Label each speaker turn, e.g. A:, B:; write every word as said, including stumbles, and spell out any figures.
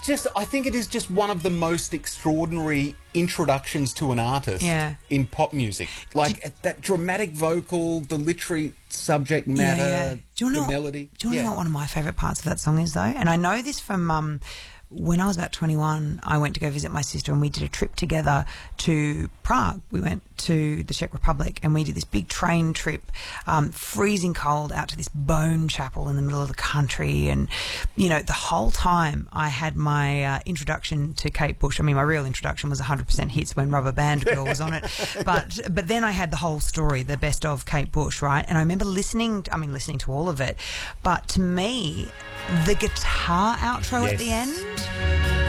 A: just, I think it is just one of the most extraordinary introductions to an artist
B: Yeah.
A: in pop music. Like that dramatic vocal, the literary subject matter,
B: Yeah, yeah. Do you
A: the
B: know,
A: melody.
B: Do you know
A: yeah.
B: what one of my favourite parts of that song is, though? And I know this from um, when I was about twenty-one, I went to go visit my sister and we did a trip together to Prague. We went to the Czech Republic and we did this big train trip, um, freezing cold, out to this bone chapel in the middle of the country. And, you know, the whole time I had my uh, introduction to Kate Bush. I mean, my real introduction was one hundred percent Hits when Rubber Band Girl was on it. But but then I had the whole story, the best of Kate Bush, right? And I remember listening, I mean, listening to all of it. But to me, the guitar outro
A: Yes.
B: at the end...